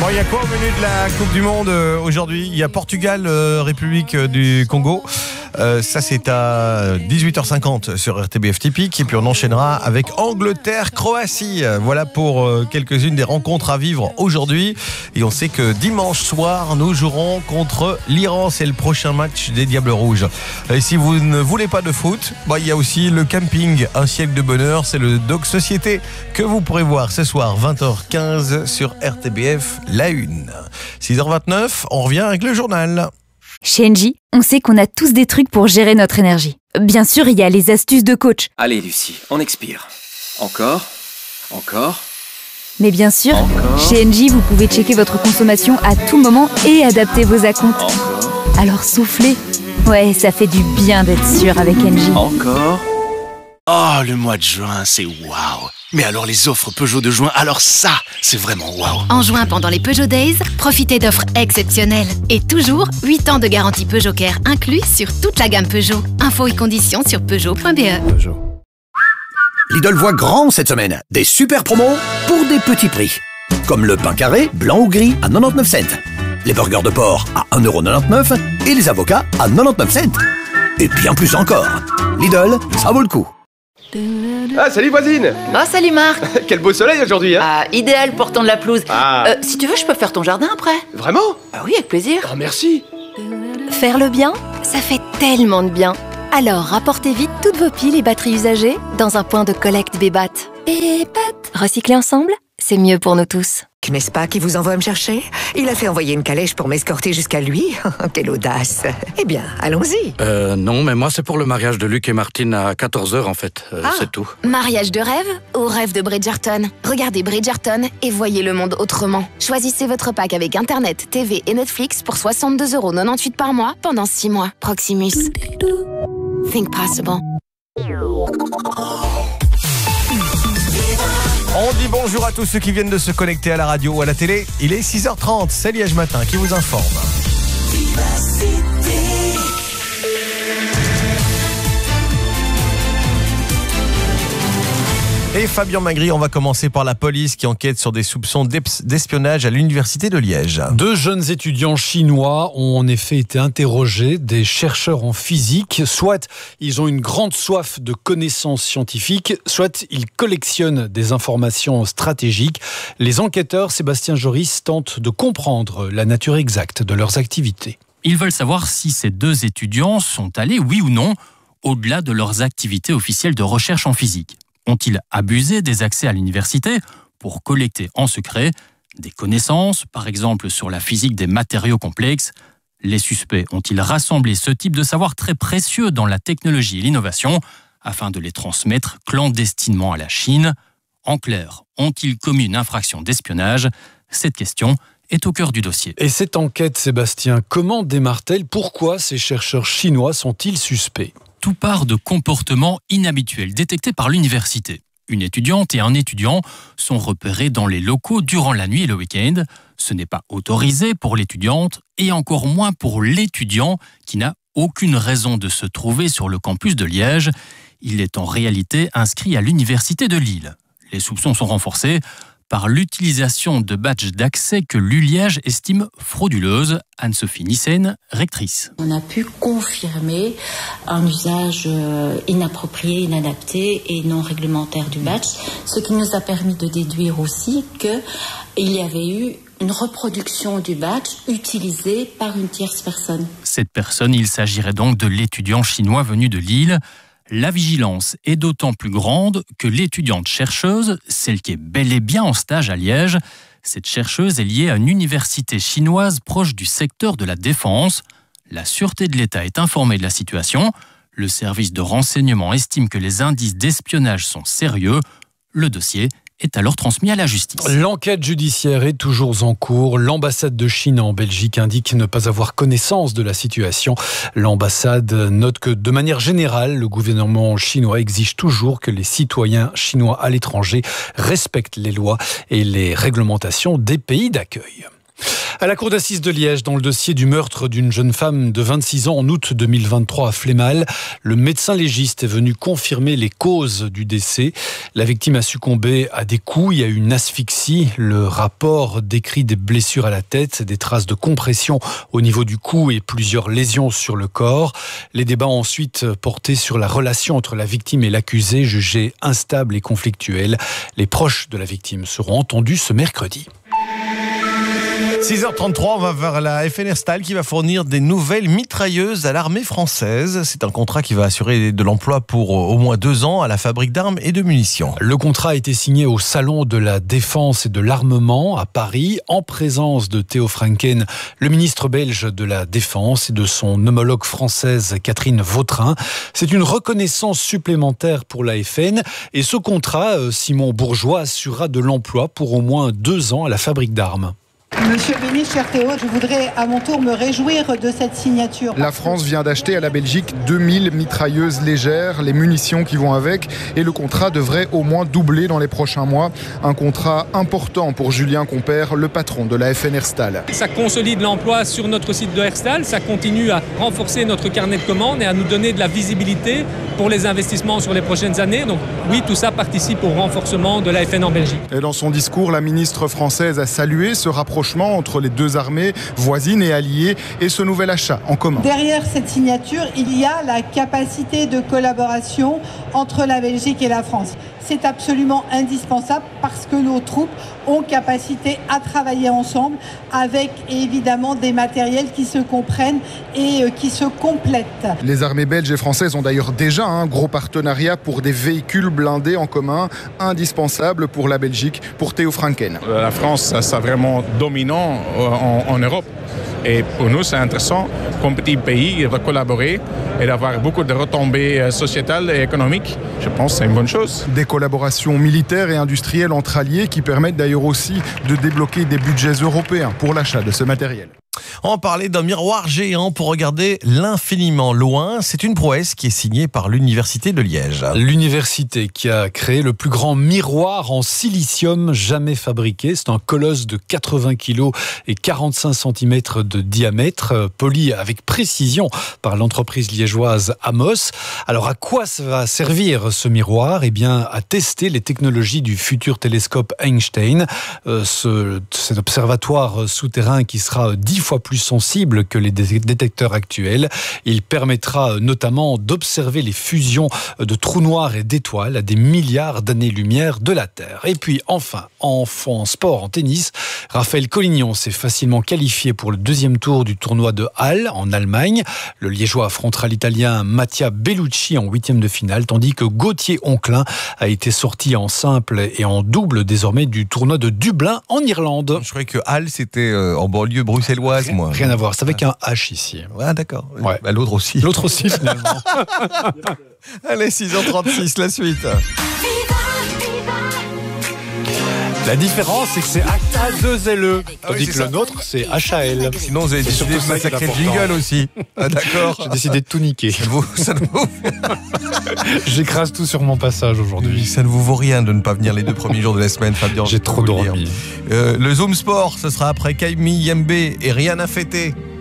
Bon, il y a quoi au menu de la Coupe du Monde aujourd'hui ? Il y a Portugal, République du Congo. Ça, c'est à 18h50 sur RTBF Typique. Et puis, on enchaînera avec Angleterre-Croatie. Voilà pour quelques-unes des rencontres à vivre aujourd'hui. Et on sait que dimanche soir, nous jouerons contre l'Iran. C'est le prochain match des Diables Rouges. Et si vous ne voulez pas de foot, il y a aussi le camping, un siècle de bonheur. C'est le Dog Société que vous pourrez voir ce soir, 20h15 sur RTBF, la 1. 6h29, on revient avec le journal. Chez Engie, on sait qu'on a tous des trucs pour gérer notre énergie. Bien sûr, il y a les astuces de coach. Allez Lucie, on expire. Encore. Mais bien sûr, Encore. Chez Engie, vous pouvez checker votre consommation à tout moment et adapter vos acomptes. Encore. Alors soufflez. Ouais, ça fait du bien d'être sûr avec Engie. Encore. Oh, le mois de juin, c'est waouh! Mais alors les offres Peugeot de juin, alors ça, c'est vraiment waouh! En juin, pendant les Peugeot Days, profitez d'offres exceptionnelles. Et toujours, 8 ans de garantie Peugeot Care inclus sur toute la gamme Peugeot. Infos et conditions sur Peugeot.be. Lidl voit grand cette semaine. Des super promos pour des petits prix. Comme le pain carré, blanc ou gris, à 99 cents. Les burgers de porc à 1,99€ et les avocats à 99 cents. Et bien plus encore. Lidl, ça vaut le coup. Ah, salut voisine. Oh, salut Marc. Quel beau soleil aujourd'hui, hein. Ah, idéal pour tendre la pelouse. Si tu veux, je peux faire ton jardin après. Vraiment? Ah oui, avec plaisir. Oh, merci. Faire le bien, ça fait tellement de bien. Alors, rapportez vite toutes vos piles et batteries usagées dans un point de collecte Bébat. Bébat. Recycler ensemble, c'est mieux pour nous tous. N'est-ce pas qui vous envoie me chercher? Il a fait envoyer une calèche pour m'escorter jusqu'à lui. Quelle audace. Eh bien, allons-y. Non, mais moi c'est pour le mariage de Luc et Martine à 14h en fait, c'est tout. Mariage de rêve ou rêve de Bridgerton? Regardez Bridgerton et voyez le monde autrement. Choisissez votre pack avec Internet, TV et Netflix pour 62,98€ par mois pendant 6 mois. Proximus. Think possible. On dit bonjour à tous ceux qui viennent de se connecter à la radio ou à la télé. Il est 6h30, c'est Liège Matin qui vous informe. Et Fabien Magri, on va commencer par la police qui enquête sur des soupçons d'espionnage à l'université de Liège. 2 jeunes étudiants chinois ont en effet été interrogés, des chercheurs en physique. Soit ils ont une grande soif de connaissances scientifiques, soit ils collectionnent des informations stratégiques. Les enquêteurs, Sébastien Joris, tentent de comprendre la nature exacte de leurs activités. Ils veulent savoir si ces 2 étudiants sont allés, oui ou non, au-delà de leurs activités officielles de recherche en physique. Ont-ils abusé des accès à l'université pour collecter en secret des connaissances, par exemple sur la physique des matériaux complexes? Les suspects ont-ils rassemblé ce type de savoir très précieux dans la technologie et l'innovation afin de les transmettre clandestinement à la Chine? En clair, ont-ils commis une infraction d'espionnage? Cette question est au cœur du dossier. Et cette enquête, Sébastien, comment démarre-t-elle? Pourquoi ces chercheurs chinois sont-ils suspects? Tout part de comportements inhabituels détectés par l'université. Une étudiante et un étudiant sont repérés dans les locaux durant la nuit et le week-end. Ce n'est pas autorisé pour l'étudiante et encore moins pour l'étudiant qui n'a aucune raison de se trouver sur le campus de Liège. Il est en réalité inscrit à l'université de Lille. Les soupçons sont renforcés par l'utilisation de badges d'accès que l'ULiège estime frauduleuses. Anne-Sophie Nissen, rectrice. On a pu confirmer un usage inapproprié, inadapté et non réglementaire du badge, ce qui nous a permis de déduire aussi qu'il y avait eu une reproduction du badge utilisé par une tierce personne. Cette personne, il s'agirait donc de l'étudiant chinois venu de Lille. La vigilance est d'autant plus grande que l'étudiante chercheuse, celle qui est bel et bien en stage à Liège, cette chercheuse est liée à une université chinoise proche du secteur de la défense. La sûreté de l'État est informée de la situation. Le service de renseignement estime que les indices d'espionnage sont sérieux. Le dossier est alors transmis à la justice. L'enquête judiciaire est toujours en cours. L'ambassade de Chine en Belgique indique ne pas avoir connaissance de la situation. L'ambassade note que de manière générale, le gouvernement chinois exige toujours que les citoyens chinois à l'étranger respectent les lois et les réglementations des pays d'accueil. À la cour d'assises de Liège, dans le dossier du meurtre d'une jeune femme de 26 ans en août 2023 à Flémal, le médecin légiste est venu confirmer les causes du décès. La victime a succombé à des coups, il y a eu une asphyxie. Le rapport décrit des blessures à la tête, des traces de compression au niveau du cou et plusieurs lésions sur le corps. Les débats ont ensuite porté sur la relation entre la victime et l'accusé, jugée instable et conflictuelle. Les proches de la victime seront entendus ce mercredi. 6h33, on va vers la FNR-Stahl qui va fournir des nouvelles mitrailleuses à l'armée française. C'est un contrat qui va assurer de l'emploi pour au moins 2 ans à la fabrique d'armes et de munitions. Le contrat a été signé au Salon de la Défense et de l'Armement à Paris, en présence de Theo Franken, le ministre belge de la Défense, et de son homologue française Catherine Vautrin. C'est une reconnaissance supplémentaire pour la FN. Et ce contrat, Simon Bourgeois, assurera de l'emploi pour au moins 2 ans à la fabrique d'armes. Monsieur le ministre, cher Théo, je voudrais à mon tour me réjouir de cette signature. La France vient d'acheter à la Belgique 2000 mitrailleuses légères, les munitions qui vont avec, et le contrat devrait au moins doubler dans les prochains mois. Un contrat important pour Julien Compère, le patron de la FNR-Stahl. Ça consolide l'emploi sur notre site de Herstal, ça continue à renforcer notre carnet de commandes et à nous donner de la visibilité pour les investissements sur les prochaines années. Donc oui, tout ça participe au renforcement de la FN en Belgique. Et dans son discours, la ministre française a salué ce rapprochement entre les deux armées voisines et alliées et ce nouvel achat en commun. Derrière cette signature, il y a la capacité de collaboration entre la Belgique et la France. C'est absolument indispensable parce que nos troupes ont capacité à travailler ensemble avec évidemment des matériels qui se comprennent et qui se complètent. Les armées belges et françaises ont d'ailleurs déjà un gros partenariat pour des véhicules blindés en commun, indispensable pour la Belgique, pour Theo Franken. La France, c'est vraiment dominant en Europe. Et pour nous, c'est intéressant, comme petit pays, de collaborer et d'avoir beaucoup de retombées sociétales et économiques. Je pense que c'est une bonne chose. Des collaborations militaires et industrielles entre alliés qui permettent d'ailleurs aussi de débloquer des budgets européens pour l'achat de ce matériel. On va parler d'un miroir géant pour regarder l'infiniment loin. C'est une prouesse qui est signée par l'Université de Liège. L'université qui a créé le plus grand miroir en silicium jamais fabriqué. C'est un colosse de 80 kg et 45 cm de diamètre, poli avec précision par l'entreprise liégeoise Amos. Alors à quoi ça va servir ce miroir ? Eh bien à tester les technologies du futur télescope Einstein. Cet observatoire souterrain qui sera 10 fois plus sensible que les détecteurs actuels. Il permettra notamment d'observer les fusions de trous noirs et d'étoiles à des milliards d'années-lumière de la Terre. Et puis enfin, en sport, en tennis, Raphaël Collignon s'est facilement qualifié pour le 2e tour du tournoi de Halle en Allemagne. Le Liégeois affrontera l'Italien Mattia Bellucci en 8e de finale, tandis que Gauthier Onclin a été sorti en simple et en double désormais du tournoi de Dublin en Irlande. Je croyais que Halle c'était en banlieue bruxelloise. Moi. Rien à voir, c'est avec un H ici. Ah d'accord, ouais. Bah, l'autre aussi. L'autre aussi finalement. Allez, 6h36, la suite. La différence, c'est que c'est H2LE. Tandis que le nôtre, c'est HAL. Sinon, vous avez décidé de massacrer le jingle aussi. Ah, d'accord. J'ai décidé de tout niquer. J'écrase tout sur mon passage aujourd'hui. Ça ne vous vaut rien de ne pas venir les 2 premiers jours de la semaine, Fabien. J'ai trop dormi. Le Zoom Sport, ce sera après Kaimi Yembe et Rien à fêter.